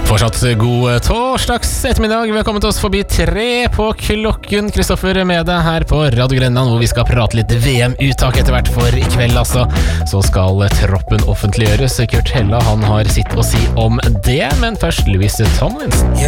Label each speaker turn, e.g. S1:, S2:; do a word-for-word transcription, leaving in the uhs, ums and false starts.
S1: Fortsatt god torsdags ettermiddag. Velkommen til oss forbi tre på klokken. Kristoffer med deg her på Radio Grenland, hvor vi skal prate litt V M-uttak etter hvert for i kveld, altså. Så skal troppen offentliggjøres. Kurt Hella, han har sitt å si om det, men først Louise Tomlinson.